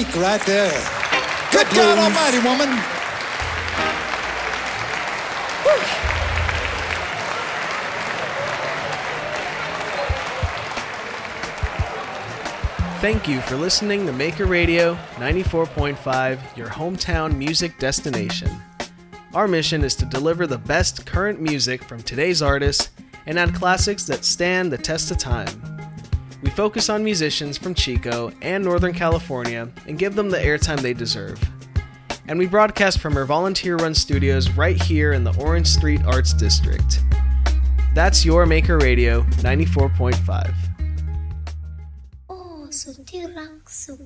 peak right there. Good God Almighty, woman. Thank you for listening to Maker Radio 94.5, your hometown music destination. Our mission is to deliver the best current music from today's artists and add classics that stand the test of time. We focus on musicians from Chico and Northern California and give them the airtime they deserve. And we broadcast from our volunteer-run studios right here in the Orange Street Arts District. That's your Maker Radio 94.5. Sudah langsung